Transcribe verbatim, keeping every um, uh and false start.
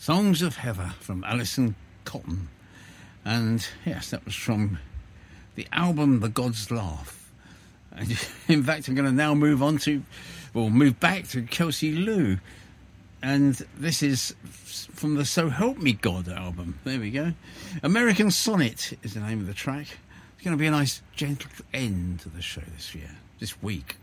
Songs of Heather from Alison Cotton. And yes, that was from the album The Gods Laugh. And in fact, I'm going to now move on to, well, move back to Kelsey Lou. And this is from the So Help Me God album. There we go. American Sonnet is the name of the track. It's going to be a nice gentle end to the show this year, this week.